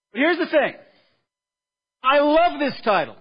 But here's the thing. I love this title.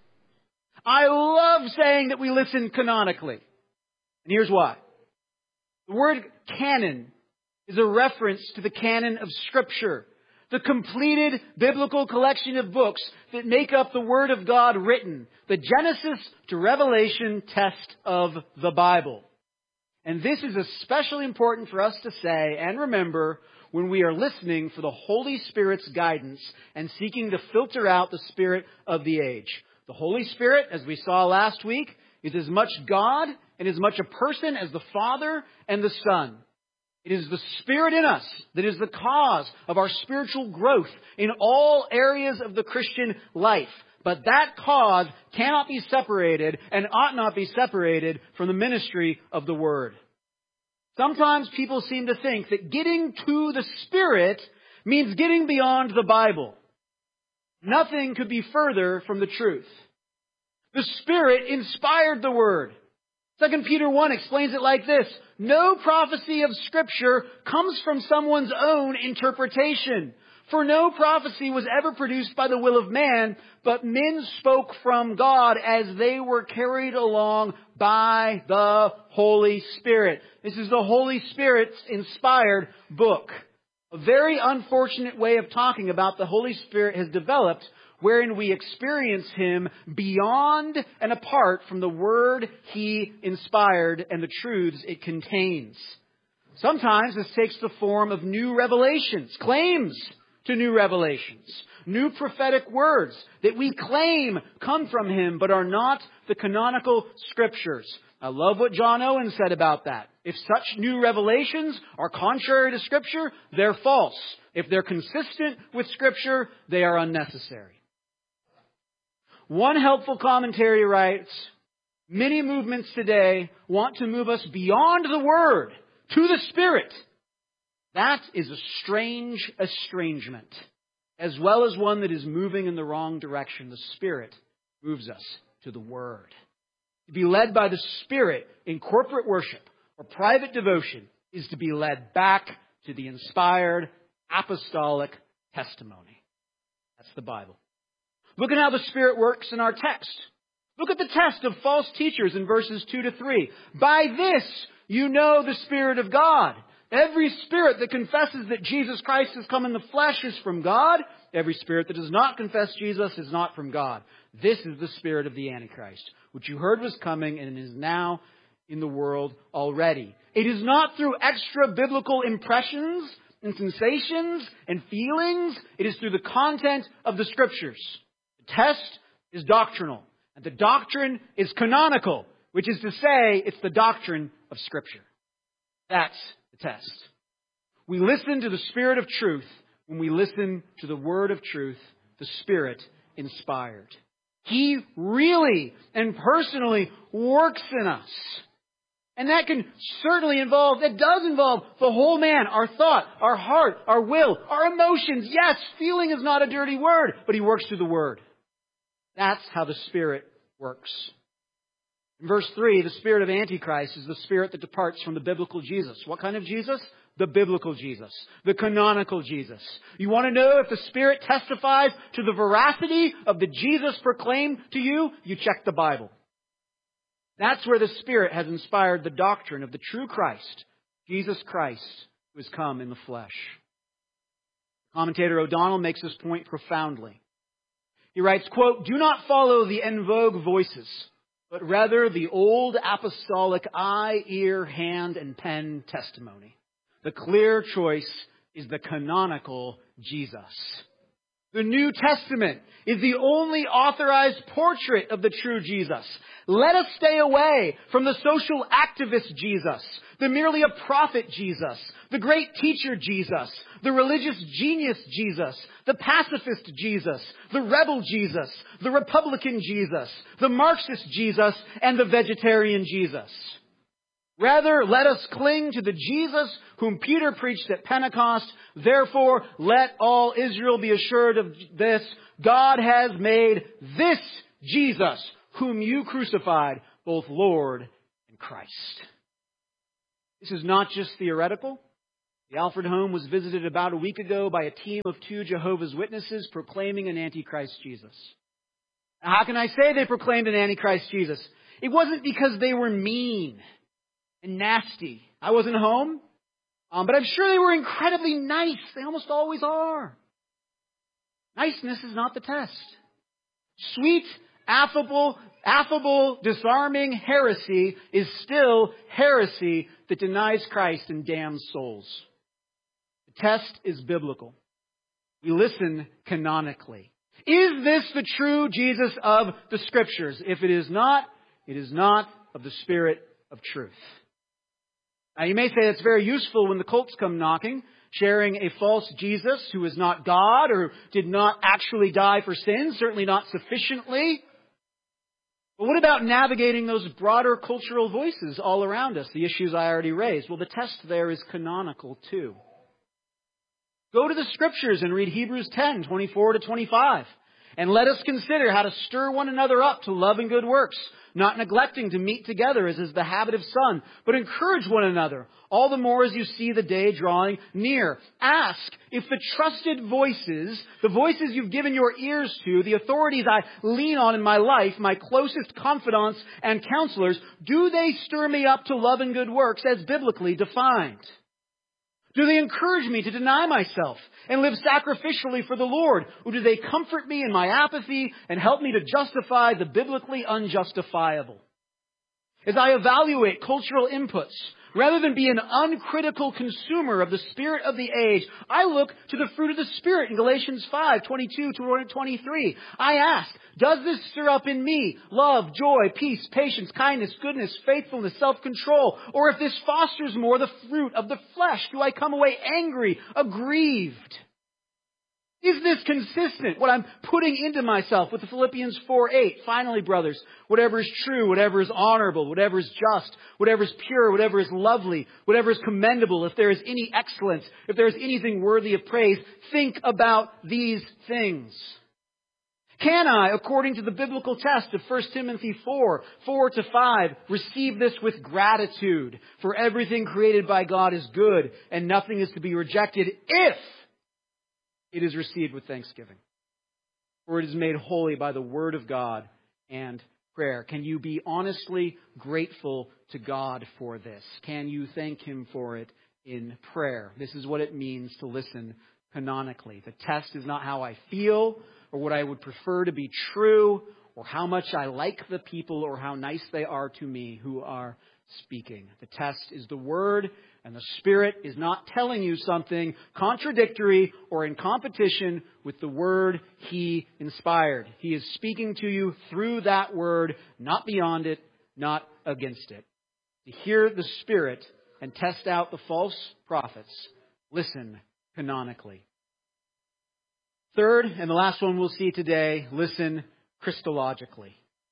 I love saying that we listen canonically. And here's why. The word canon is a reference to the canon of Scripture, the completed biblical collection of books that make up the Word of God written, the Genesis to Revelation test of the Bible. And this is especially important for us to say and remember when we are listening for the Holy Spirit's guidance and seeking to filter out the spirit of the age. The Holy Spirit, as we saw last week, is as much God and as much a person as the Father and the Son. It is the Spirit in us that is the cause of our spiritual growth in all areas of the Christian life. But that cause cannot be separated and ought not be separated from the ministry of the Word. Sometimes people seem to think that getting to the Spirit means getting beyond the Bible. Nothing could be further from the truth. The Spirit inspired the Word. 2 Peter 1 explains it like this. No prophecy of Scripture comes from someone's own interpretation. For no prophecy was ever produced by the will of man, but men spoke from God as they were carried along by the Holy Spirit. This is the Holy Spirit's inspired book. A very unfortunate way of talking about the Holy Spirit has developed, wherein we experience Him beyond and apart from the Word He inspired and the truths it contains. Sometimes this takes the form of new revelations, claims to new revelations, new prophetic words that we claim come from Him but are not the canonical Scriptures. I love what John Owen said about that. If such new revelations are contrary to Scripture, they're false. If they're consistent with Scripture, they are unnecessary. One helpful commentary writes, many movements today want to move us beyond the Word to the Spirit. That is a strange estrangement, as well as one that is moving in the wrong direction. The Spirit moves us to the Word. To be led by the Spirit in corporate worship or private devotion is to be led back to the inspired apostolic testimony. That's the Bible. Look at how the Spirit works in our text. Look at the test of false teachers in verses 2 to 3. By this you know the Spirit of God. Every spirit that confesses that Jesus Christ has come in the flesh is from God. Every spirit that does not confess Jesus is not from God. This is the spirit of the Antichrist, which you heard was coming and is now in the world already. It is not through extra biblical impressions and sensations and feelings. It is through the content of the Scriptures. The test is doctrinal, and the doctrine is canonical, which is to say it's the doctrine of Scripture. That's the test. We listen to the Spirit of truth when we listen to the Word of truth, the Spirit inspired. He really and personally works in us. And that can certainly involve, it does involve the whole man, our thought, our heart, our will, our emotions. Yes, feeling is not a dirty word, but He works through the Word. That's how the Spirit works. In verse 3, the spirit of Antichrist is the spirit that departs from the biblical Jesus. What kind of Jesus? The biblical Jesus. The canonical Jesus. You want to know if the Spirit testifies to the veracity of the Jesus proclaimed to you? You check the Bible. That's where the Spirit has inspired the doctrine of the true Christ, Jesus Christ, who has come in the flesh. Commentator O'Donnell makes this point profoundly. He writes, quote, do not follow the en vogue voices, but rather the old apostolic eye, ear, hand, and pen testimony. The clear choice is the canonical Jesus. The New Testament is the only authorized portrait of the true Jesus. Let us stay away from the social activist Jesus, the merely a prophet Jesus, the great teacher Jesus, the religious genius Jesus, the pacifist Jesus, the rebel Jesus, the Republican Jesus, the Marxist Jesus, and the vegetarian Jesus. Rather, let us cling to the Jesus whom Peter preached at Pentecost. Therefore, let all Israel be assured of this. God has made this Jesus, whom you crucified, both Lord and Christ. This is not just theoretical. The Alfred home was visited about a week ago by a team of 2 Jehovah's Witnesses proclaiming an Antichrist Jesus. Now, how can I say they proclaimed an Antichrist Jesus? It wasn't because they were mean and nasty. I wasn't home, but I'm sure they were incredibly nice. They almost always are. Niceness is not the test. Sweet, affable, disarming heresy is still heresy that denies Christ and damns souls. The test is biblical. We listen canonically. Is this the true Jesus of the Scriptures? If it is not of the Spirit of truth. Now you may say that's very useful when the cults come knocking, sharing a false Jesus who is not God or did not actually die for sins, certainly not sufficiently. But what about navigating those broader cultural voices all around us, the issues I already raised? Well, the test there is canonical too. Go to the Scriptures and read Hebrews 10, 24 to 25. And let us consider how to stir one another up to love and good works, not neglecting to meet together as is the habit of some, but encourage one another, all the more as you see the day drawing near. Ask if the trusted voices, the voices you've given your ears to, the authorities I lean on in my life, my closest confidants and counselors, do they stir me up to love and good works as biblically defined? Do they encourage me to deny myself and live sacrificially for the Lord? Or do they comfort me in my apathy and help me to justify the biblically unjustifiable? As I evaluate cultural inputs, rather than be an uncritical consumer of the spirit of the age, I look to the fruit of the Spirit in Galatians 5, 22 to 23. I ask, does this stir up in me love, joy, peace, patience, kindness, goodness, faithfulness, self-control? Or if this fosters more the fruit of the flesh, do I come away angry, aggrieved? Is this consistent, what I'm putting into myself with the Philippians 4:8? Finally, brothers, whatever is true, whatever is honorable, whatever is just, whatever is pure, whatever is lovely, whatever is commendable, if there is any excellence, if there is anything worthy of praise, think about these things. Can I, according to the biblical test of 1 Timothy 4 to 5, receive this with gratitude? For everything created by God is good, and nothing is to be rejected if it is received with thanksgiving. For it is made holy by the word of God and prayer. Can you be honestly grateful to God for this? Can you thank Him for it in prayer? This is what it means to listen canonically. The test is not how I feel or what I would prefer to be true or how much I like the people or how nice they are to me who are speaking. The test is the Word, and the Spirit is not telling you something contradictory or in competition with the Word He inspired. He is speaking to you through that Word, not beyond it, not against it. To hear the Spirit and test out the false prophets, listen canonically. Third, and the last one we'll see today, listen Christologically.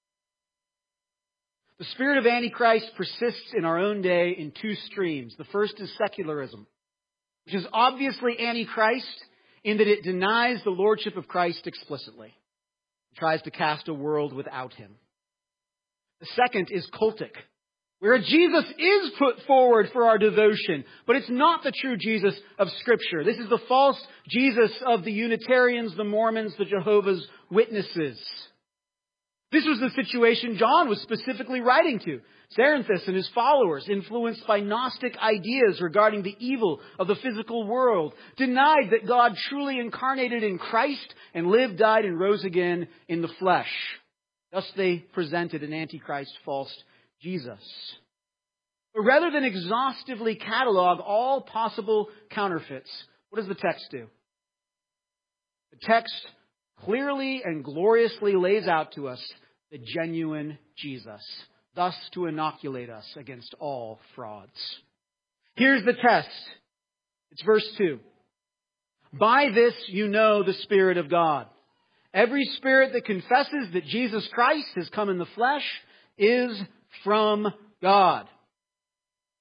The spirit of Antichrist persists in our own day in 2 streams. The first is secularism, which is obviously Antichrist in that it denies the lordship of Christ explicitly. It tries to cast a world without Him. The second is cultic, where Jesus is put forward for our devotion, but it's not the true Jesus of Scripture. This is the false Jesus of the Unitarians, the Mormons, the Jehovah's Witnesses. This was the situation John was specifically writing to. Cerinthus and his followers, influenced by Gnostic ideas regarding the evil of the physical world, denied that God truly incarnated in Christ and lived, died, and rose again in the flesh. Thus they presented an Antichrist false Jesus. But rather than exhaustively catalog all possible counterfeits, what does the text do? The text clearly and gloriously lays out to us the genuine Jesus, thus to inoculate us against all frauds. Here's the test. It's verse 2. By this you know the Spirit of God. Every spirit that confesses that Jesus Christ has come in the flesh is from God.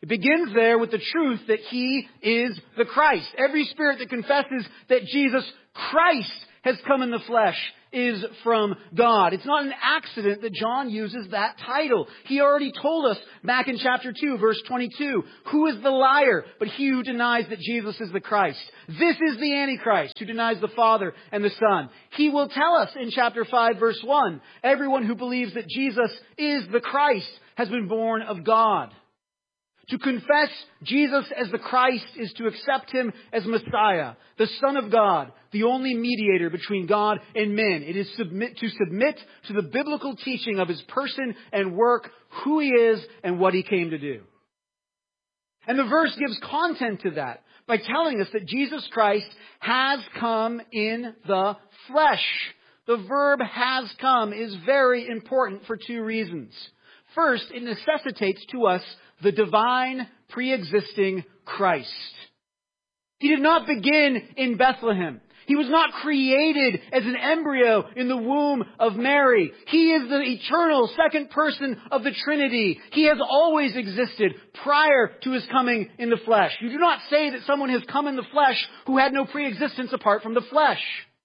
It begins there with the truth that He is the Christ. Every spirit that confesses that Jesus Christ has come in the flesh is from God. It's not an accident that John uses that title. He already told us back in chapter 2, verse 22, who is the liar but he who denies that Jesus is the Christ? This is the Antichrist who denies the Father and the Son. He will tell us in chapter 5, verse 1, everyone who believes that Jesus is the Christ has been born of God. To confess Jesus as the Christ is to accept Him as Messiah, the Son of God, the only mediator between God and men. It is to submit to the biblical teaching of His person and work, who He is and what He came to do. And the verse gives content to that by telling us that Jesus Christ has come in the flesh. The verb has come is very important for two reasons. First, it necessitates to us the divine, pre-existing Christ. He did not begin in Bethlehem. He was not created as an embryo in the womb of Mary. He is the eternal second person of the Trinity. He has always existed prior to His coming in the flesh. You do not say that someone has come in the flesh who had no pre-existence apart from the flesh.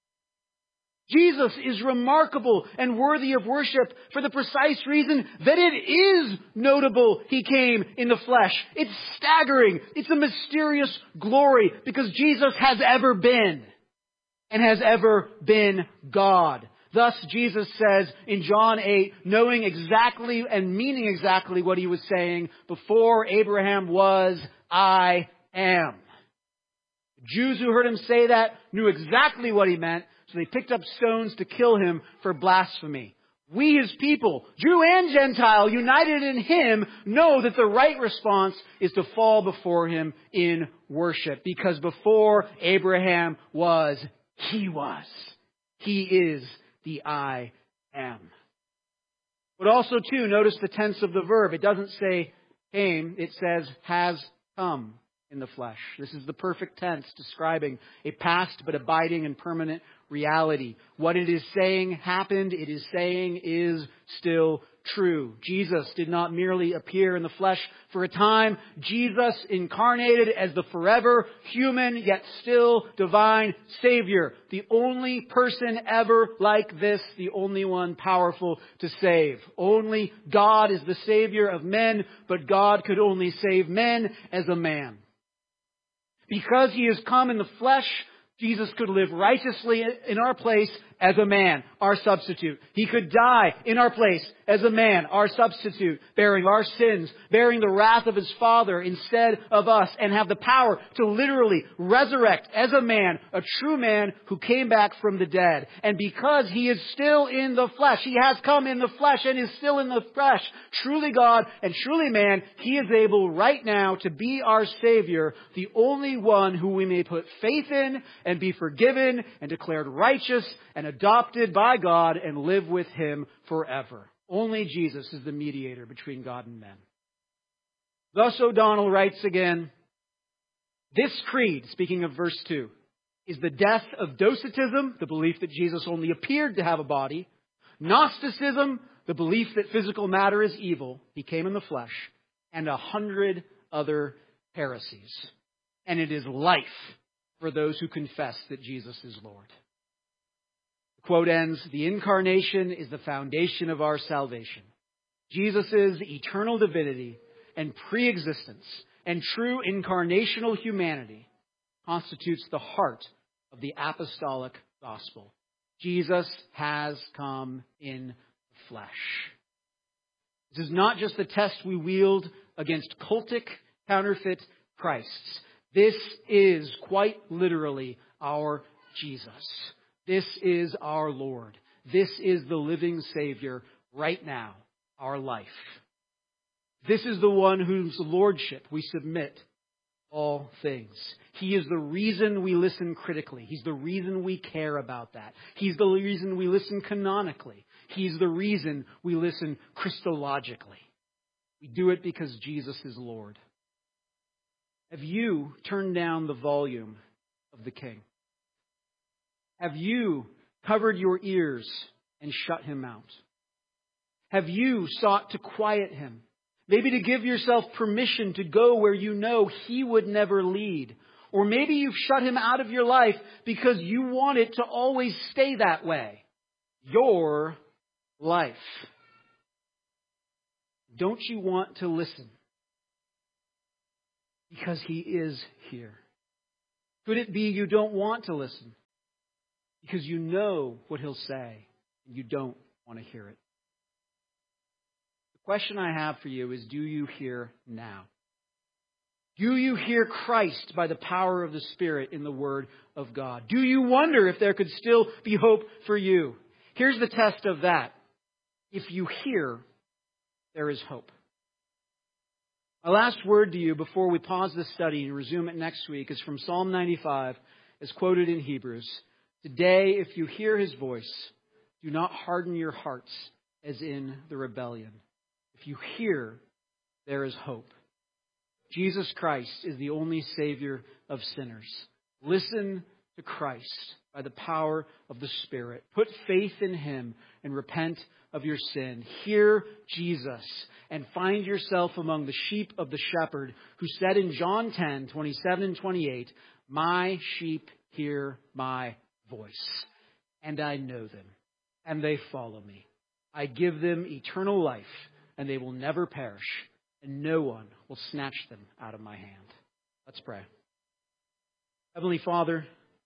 Jesus is remarkable and worthy of worship for the precise reason that it is notable He came in the flesh. It's staggering. It's a mysterious glory because Jesus has ever been and has ever been God. Thus, Jesus says in John 8, knowing exactly and meaning exactly what He was saying, before Abraham was, I am. The Jews who heard Him say that knew exactly what He meant. So they picked up stones to kill Him for blasphemy. We, His people, Jew and Gentile, united in Him, know that the right response is to fall before Him in worship. Because before Abraham was, He was. He is the I am. But also, too, notice the tense of the verb. It doesn't say came, it says has come in the flesh. This is the perfect tense describing a past but abiding and permanent reality. What it is saying happened, it is saying is still true. Jesus did not merely appear in the flesh for a time. Jesus incarnated as the forever human yet still divine Savior. The only person ever like this, the only one powerful to save. Only God is the Savior of men, but God could only save men as a man. Because He has come in the flesh, Jesus could live righteously in our place as a man, our substitute. He could die in our place as a man, our substitute, bearing our sins, bearing the wrath of His Father instead of us, and have the power to literally resurrect as a man, a true man who came back from the dead. And because He is still in the flesh, He has come in the flesh and is still in the flesh, truly God and truly man, He is able right now to be our Savior, the only one who we may put faith in and be forgiven and declared righteous and adopted by God and live with Him forever. Only Jesus is the mediator between God and men. Thus O'Donnell writes again, this creed, speaking of verse 2, is the death of Docetism, the belief that Jesus only appeared to have a body, Gnosticism, the belief that physical matter is evil, He came in the flesh, and 100 other heresies. And it is life for those who confess that Jesus is Lord. The quote ends, the incarnation is the foundation of our salvation. Jesus' eternal divinity and pre-existence and true incarnational humanity constitutes the heart of the apostolic gospel. Jesus has come in the flesh. This is not just the test we wield against cultic, counterfeit Christs. This is quite literally our Jesus. This is our Lord. This is the living Savior right now, our life. This is the one whose lordship we submit all things. He is the reason we listen critically. He's the reason we care about that. He's the reason we listen canonically. He's the reason we listen Christologically. We do it because Jesus is Lord. Have you turned down the volume of the King? Have you covered your ears and shut Him out? Have you sought to quiet Him, Maybe to give yourself permission to go where you know He would never lead. Or maybe you've shut Him out of your life because you want it to always stay that way. Your life. Don't you want to listen? Because He is here. Could it be you don't want to listen? Because you know what He'll say and you don't want to hear it. The question I have for you is, do you hear now? Do you hear Christ by the power of the Spirit in the Word of God? Do you wonder if there could still be hope for you? Here's the test of that. If you hear, there is hope. My last word to you before we pause this study and resume it next week is from Psalm 95, as quoted in Hebrews. Today, if you hear His voice, do not harden your hearts as in the rebellion. If you hear, there is hope. Jesus Christ is the only Savior of sinners. Listen to Christ by the power of the Spirit. Put faith in Him and repent of your sin. Hear Jesus and find yourself among the sheep of the shepherd who said in John 10, 27 and 28, "My sheep hear my voice, and I know them, and they follow me. I give them eternal life, and they will never perish, and no one will snatch them out of my hand." Let's pray. Heavenly Father,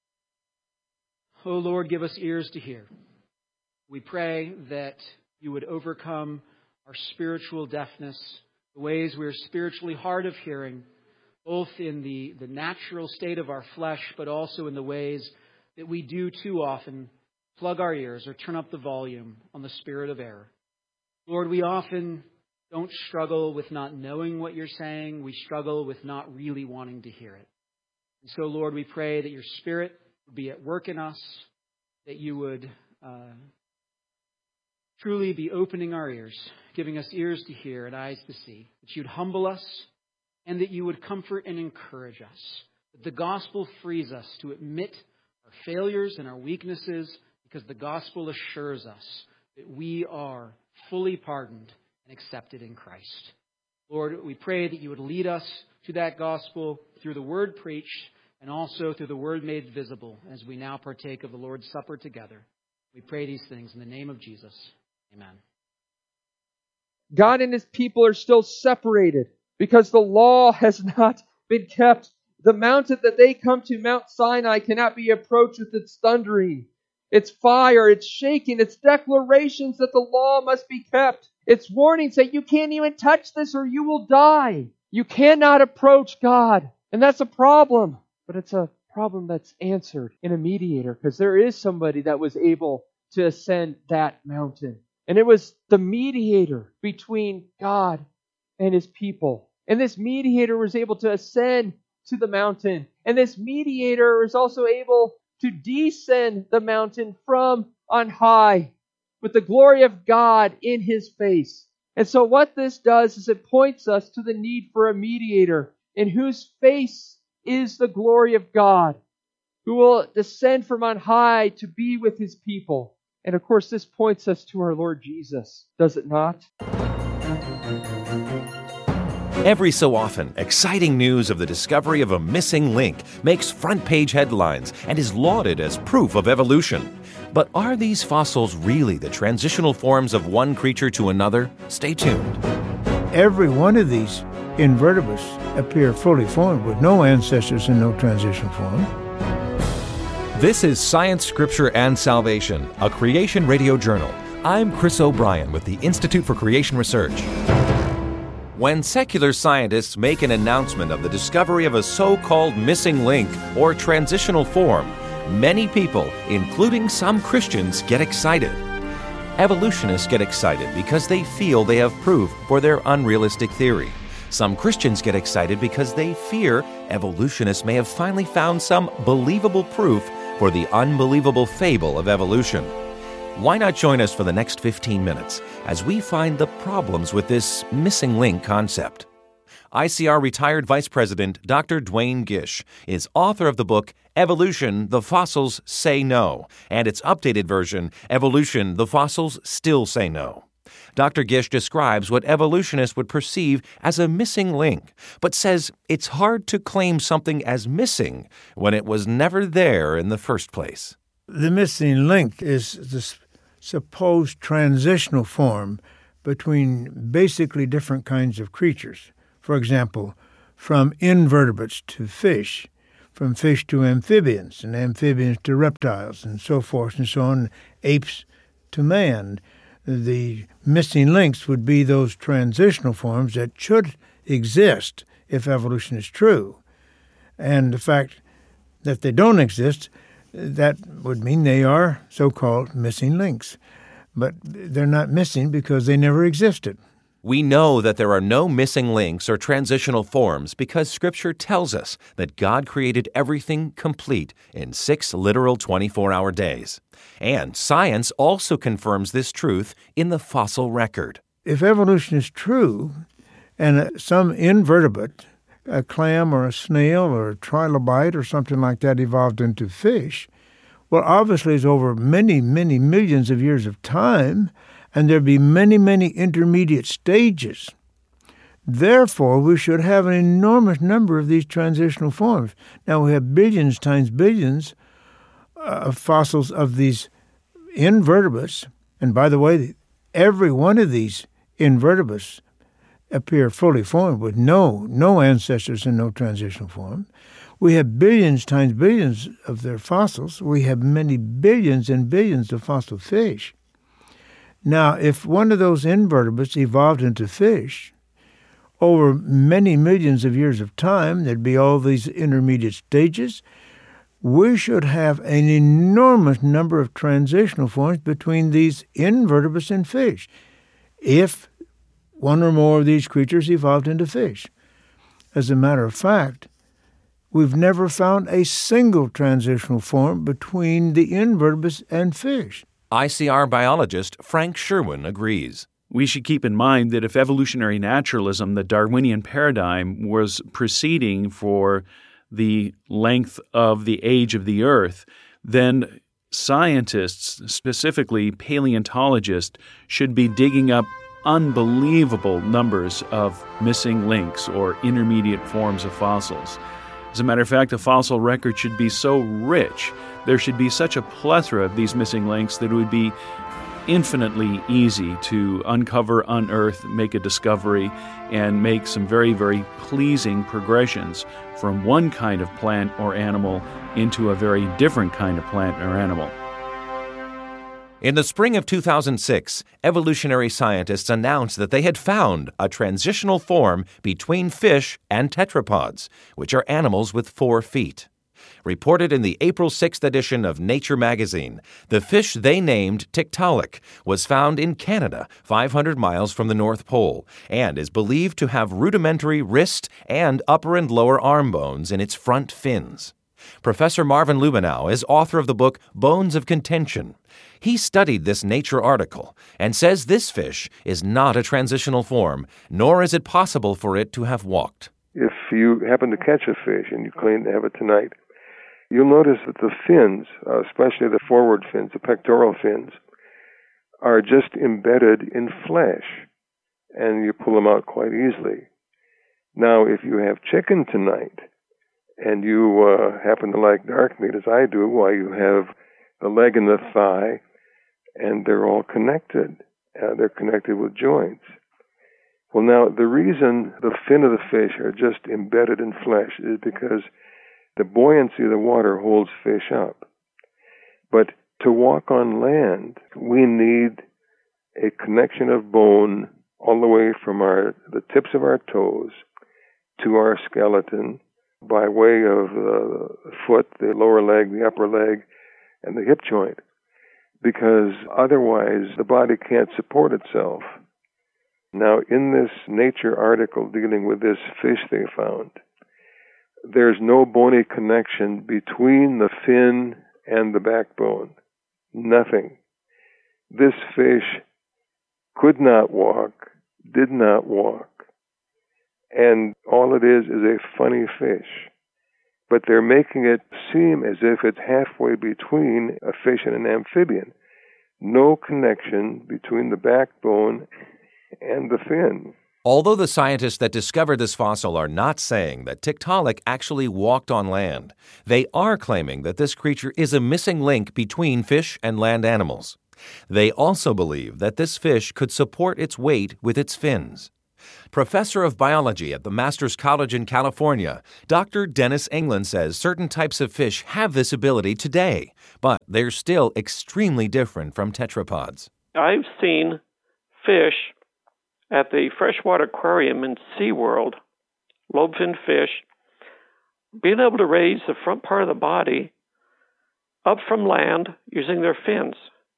oh Lord, give us ears to hear. We pray that You would overcome our spiritual deafness, the ways we're spiritually hard of hearing, both in the natural state of our flesh, but also in the ways that we do too often plug our ears or turn up the volume on the spirit of error. Lord, we often don't struggle with not knowing what You're saying. We struggle with not really wanting to hear it. And so, Lord, we pray that Your Spirit would be at work in us, that You would truly be opening our ears, giving us ears to hear and eyes to see, that You'd humble us and that You would comfort and encourage us, that the gospel frees us to admit our failures and our weaknesses because the gospel assures us that we are fully pardoned and accepted in Christ. Lord, we pray that You would lead us to that gospel through the word preached and also through the word made visible as we now partake of the Lord's Supper together. We pray these things in the name of Jesus. Amen. God and His people are still separated because the law has not been kept. The mountain that they come to, Mount Sinai, cannot be approached with its thundering, its fire, its shaking, its declarations that the law must be kept. Its warnings that you can't even touch this or you will die. You cannot approach God. And that's a problem. But it's a problem that's answered in a mediator, because there is somebody that was able to ascend that mountain. And it was the mediator between God and His people. And this mediator was able to ascend to the mountain. And this mediator was also able to descend the mountain from on high with the glory of God in His face. And so what this does is it points us to the need for a mediator in whose face is the glory of God, who will descend from on high to be with His people. And of course, this points us to our Lord Jesus, does it not? Every so often, exciting news of the discovery of a missing link makes front-page headlines and is lauded as proof of evolution. But are these fossils really the transitional forms of one creature to another? Stay tuned. Every one of these invertebrates appear fully formed with no ancestors and no transitional form. This is Science, Scripture, and Salvation, a Creation Radio journal. I'm Chris O'Brien with the Institute for Creation Research. When secular scientists make an announcement of the discovery of a so-called missing link or transitional form, many people, including some Christians, get excited. Evolutionists get excited because they feel they have proof for their unrealistic theory. Some Christians get excited because they fear evolutionists may have finally found some believable proof for the unbelievable fable of evolution. Why not join us for the next 15 minutes as we find the problems with this missing link concept? ICR retired Vice President Dr. Duane Gish is author of the book Evolution, the Fossils Say No, and its updated version, Evolution, the Fossils Still Say No. Dr. Gish describes what evolutionists would perceive as a missing link, but says it's hard to claim something as missing when it was never there in the first place. The missing link is the supposed transitional form between basically different kinds of creatures. For example, from invertebrates to fish, from fish to amphibians, and amphibians to reptiles, and so forth and so on, apes to man. The missing links would be those transitional forms that should exist if evolution is true. And the fact that they don't exist, that would mean they are so-called missing links. But they're not missing because they never existed. We know that there are no missing links or transitional forms because Scripture tells us that God created everything complete in 6 literal 24-hour days. And science also confirms this truth in the fossil record. If evolution is true, and some invertebrate, a clam or a snail or a trilobite or something like that evolved into fish, well, obviously it's over many, many millions of years of time, and there'd be many, many intermediate stages. Therefore, we should have an enormous number of these transitional forms. Now, we have billions times billions of fossils of these invertebrates. And by the way, every one of these invertebrates appear fully formed with no ancestors and no transitional form. We have billions times billions of their fossils. We have many billions and billions of fossil fish. Now, if one of those invertebrates evolved into fish, over many millions of years of time, there'd be all these intermediate stages. We should have an enormous number of transitional forms between these invertebrates and fish, if one or more of these creatures evolved into fish. As a matter of fact, we've never found a single transitional form between the invertebrates and fish. ICR biologist Frank Sherwin agrees. We should keep in mind that if evolutionary naturalism, the Darwinian paradigm, was proceeding for the length of the age of the Earth, then scientists, specifically paleontologists, should be digging up unbelievable numbers of missing links or intermediate forms of fossils. As a matter of fact, the fossil record should be so rich, there should be such a plethora of these missing links that it would be infinitely easy to uncover, unearth, make a discovery, and make some very, very pleasing progressions from one kind of plant or animal into a very different kind of plant or animal. In the spring of 2006, evolutionary scientists announced that they had found a transitional form between fish and tetrapods, which are animals with 4 feet. Reported in the April 6th edition of Nature magazine, the fish they named Tiktaalik was found in Canada, 500 miles from the North Pole, and is believed to have rudimentary wrist and upper and lower arm bones in its front fins. Professor Marvin Lubenow is author of the book Bones of Contention. He studied this Nature article and says this fish is not a transitional form, nor is it possible for it to have walked. If you happen to catch a fish and you claim to have it tonight, you'll notice that the fins, especially the forward fins, the pectoral fins, are just embedded in flesh, and you pull them out quite easily. Now, if you have chicken tonight, and you happen to like dark meat, as I do, why you have the leg and the thigh, and they're all connected. They're connected with joints. Well, now, the reason the fin of the fish are just embedded in flesh is because the buoyancy of the water holds fish up. But to walk on land, we need a connection of bone all the way from the tips of our toes to our skeleton by way of the foot, the lower leg, the upper leg, and the hip joint, because otherwise the body can't support itself. Now, in this Nature article dealing with this fish they found, there's no bony connection between the fin and the backbone. Nothing. This fish could not walk, did not walk, and all it is a funny fish. But they're making it seem as if it's halfway between a fish and an amphibian. no connection between the backbone and the fin. Although the scientists that discovered this fossil are not saying that Tiktaalik actually walked on land, they are claiming that this creature is a missing link between fish and land animals. They also believe that this fish could support its weight with its fins. Professor of biology at the Master's College in California, Dr. Dennis England says certain types of fish have this ability today, but they're still extremely different from tetrapods. I've seen fish at the freshwater aquarium in SeaWorld, lobefin fish, being able to raise the front part of the body up from land using their fins.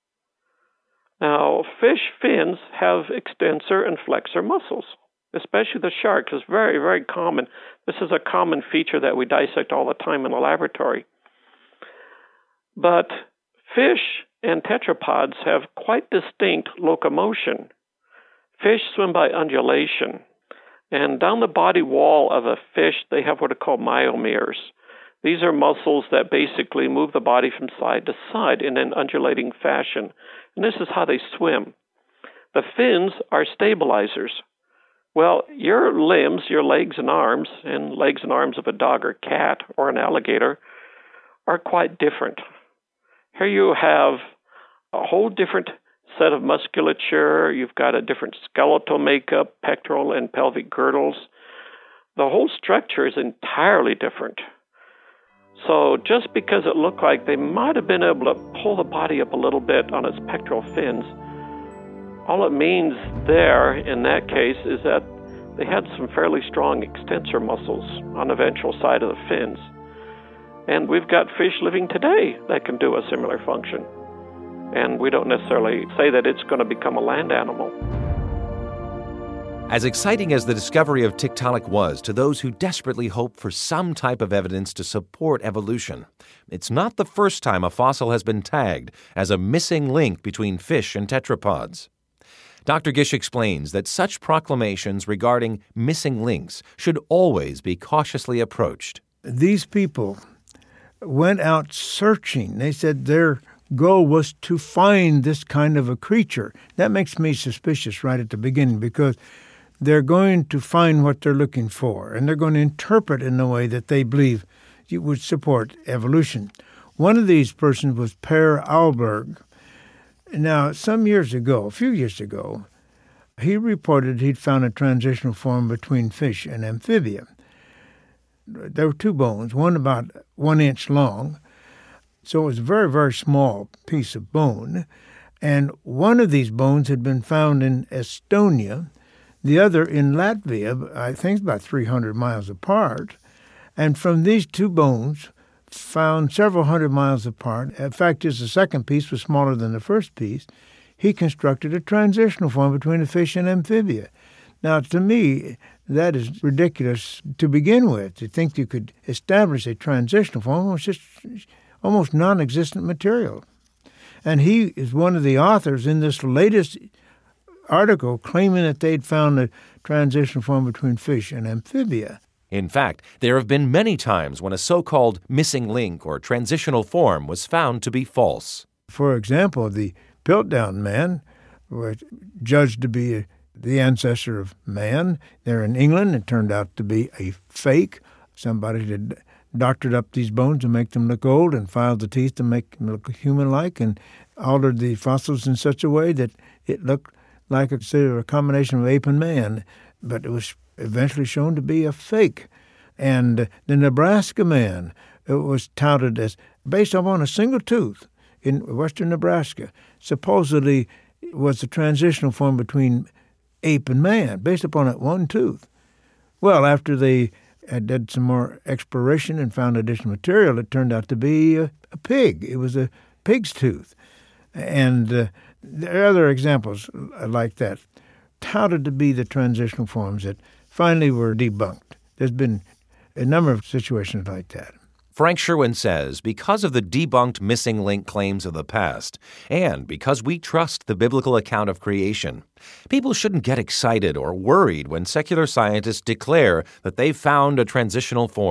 Now, fish fins have extensor and flexor muscles, especially the shark. It's very, very common. This is a common feature that we dissect all the time in the laboratory. But fish and tetrapods have quite distinct locomotion. Fish swim by undulation, and down the body wall of a fish, they have what are called myomeres. These are muscles that basically move the body from side to side in an undulating fashion, and this is how they swim. The fins are stabilizers. Well, your limbs, your legs and arms of a dog or cat or an alligator are quite different. Here you have a whole different set of musculature. You've got a different skeletal makeup, pectoral and pelvic girdles. The whole structure is entirely different. So just because it looked like they might have been able to pull the body up a little bit on its pectoral fins, all it means there in that case is that they had some fairly strong extensor muscles on the ventral side of the fins. And we've got fish living today that can do a similar function. And we don't necessarily say that it's going to become a land animal. As exciting as the discovery of Tiktaalik was to those who desperately hope for some type of evidence to support evolution, it's not the first time a fossil has been tagged as a missing link between fish and tetrapods. Dr. Gish explains that such proclamations regarding missing links should always be cautiously approached. These people went out searching. They said their goal was to find this kind of a creature. That makes me suspicious right at the beginning, because they're going to find what they're looking for, and they're going to interpret in a way that they believe it would support evolution. One of these persons was Per Ahlberg. Now, a few years ago, he reported he'd found a transitional form between fish and amphibia. There were two bones, one about 1 inch long, so it was a very, very small piece of bone. And one of these bones had been found in Estonia, the other in Latvia, I think about 300 miles apart. And from these two bones, found several hundred miles apart, the fact is the second piece was smaller than the first piece, he constructed a transitional form between a fish and amphibia. Now, to me, that is ridiculous to begin with. To think you could establish a transitional form was just almost non-existent material. And he is one of the authors in this latest article claiming that they'd found a transitional form between fish and amphibia. In fact, there have been many times when a so-called missing link or transitional form was found to be false. For example, the Piltdown man was judged to be the ancestor of man. There in England, it turned out to be a fake. Somebody had doctored up these bones to make them look old and filed the teeth to make them look human-like and altered the fossils in such a way that it looked like a combination of ape and man. But it was eventually shown to be a fake. And the Nebraska man, it was touted as based upon a single tooth in western Nebraska, supposedly was the transitional form between ape and man, based upon that one tooth. Well, after they did some more exploration and found additional material, it turned out to be a pig. It was a pig's tooth. And there are other examples like that, touted to be the transitional forms that finally were debunked. There's been a number of situations like that. Frank Sherwin says because of the debunked missing link claims of the past, and because we trust the biblical account of creation, people shouldn't get excited or worried when secular scientists declare that they've found a transitional form.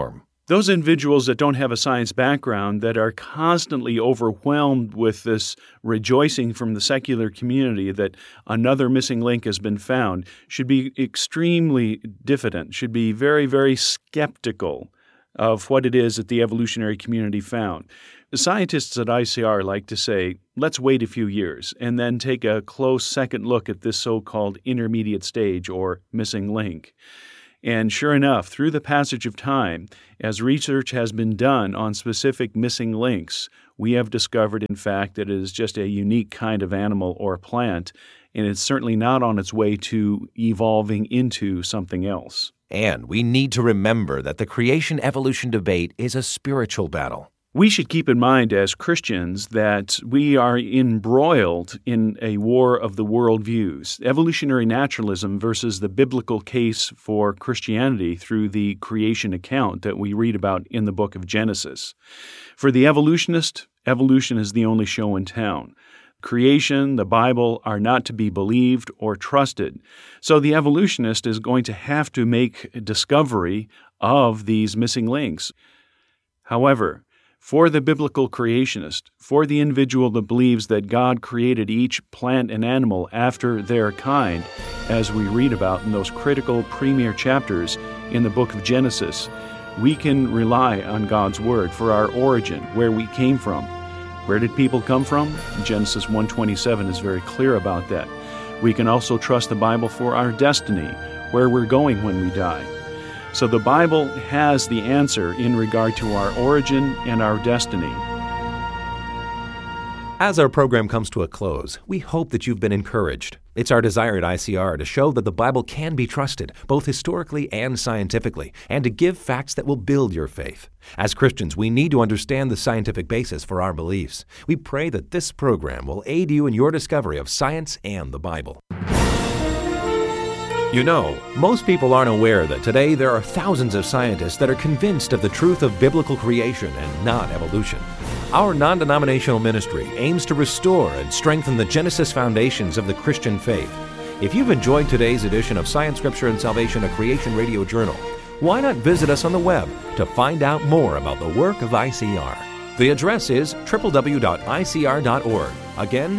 Those individuals that don't have a science background, that are constantly overwhelmed with this rejoicing from the secular community that another missing link has been found, should be extremely diffident, should be very, very skeptical of what it is that the evolutionary community found. The scientists at ICR like to say, let's wait a few years and then take a close second look at this so-called intermediate stage or missing link. And sure enough, through the passage of time, as research has been done on specific missing links, we have discovered, in fact, that it is just a unique kind of animal or plant, and it's certainly not on its way to evolving into something else. And we need to remember that the creation-evolution debate is a spiritual battle. We should keep in mind as Christians that we are embroiled in a war of the worldviews, evolutionary naturalism versus the biblical case for Christianity through the creation account that we read about in the book of Genesis. For the evolutionist, evolution is the only show in town. Creation, the Bible, are not to be believed or trusted. So the evolutionist is going to have to make a discovery of these missing links. However, for the biblical creationist, for the individual that believes that God created each plant and animal after their kind, as we read about in those critical premier chapters in the book of Genesis, we can rely on God's Word for our origin, where we came from. Where did people come from? Genesis 1:27 is very clear about that. We can also trust the Bible for our destiny, where we're going when we die. So the Bible has the answer in regard to our origin and our destiny. As our program comes to a close, we hope that you've been encouraged. It's our desire at ICR to show that the Bible can be trusted, both historically and scientifically, and to give facts that will build your faith. As Christians, we need to understand the scientific basis for our beliefs. We pray that this program will aid you in your discovery of science and the Bible. You know, most people aren't aware that today there are thousands of scientists that are convinced of the truth of biblical creation and not evolution. Our non-denominational ministry aims to restore and strengthen the Genesis foundations of the Christian faith. If you've enjoyed today's edition of Science, Scripture, and Salvation, a Creation Radio Journal, why not visit us on the web to find out more about the work of ICR? The address is www.icr.org. Again,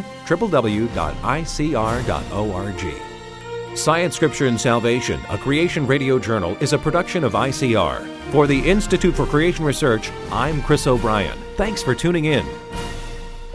www.icr.org. Science, Scripture, and Salvation, a Creation Radio Journal, is a production of ICR. For the Institute for Creation Research, I'm Chris O'Brien. Thanks for tuning in.